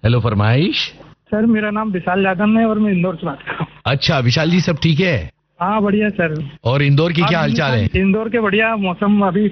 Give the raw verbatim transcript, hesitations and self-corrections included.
Hello फरमाइश। Sir मेरा नाम विशाल यादव है और मैं इंदौर से बात कर रहा हूँ। अच्छा विशाल जी, सब ठीक है? हाँ बढ़िया सर। और इंदौर की क्या हालचाल है? इंदौर के बढ़िया मौसम अभी